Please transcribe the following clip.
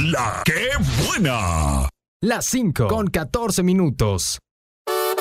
La que buena. Las 5 con 14 minutos.